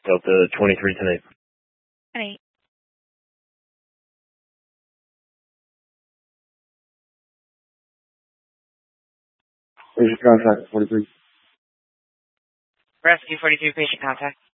Delta 23 tonight. 8. Patient contact 43. Rescue 42, patient contact.